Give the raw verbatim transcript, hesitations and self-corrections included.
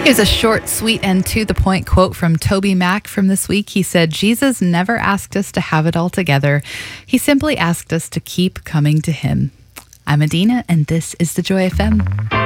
Here's a short, sweet, and to the point quote from Toby Mac from this week. He said, Jesus never asked us to have it all together. He simply asked us to keep coming to him. I'm Adina, and this is the Joy F M.